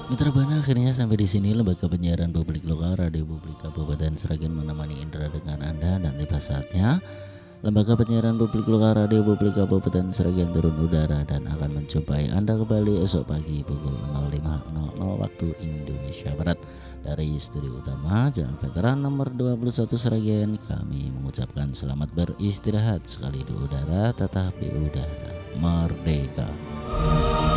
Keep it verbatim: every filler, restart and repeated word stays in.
Mitra Buana, akhirnya sampai di sini lembaga penyiaran publik lokal Radio Publik Kabupaten Sragen menemani Indra dengan Anda, dan tiba saatnya lembaga penyiaran publik lokal Radio Publik Kabupaten Sragen turun udara dan akan menjumpai Anda kembali esok pagi pukul nol lima nol nol waktu Indonesia Barat. Dari studio utama Jalan Veteran nomor dua puluh satu Sragen, kami mengucapkan selamat beristirahat sekali di udara, tetap di udara merdeka.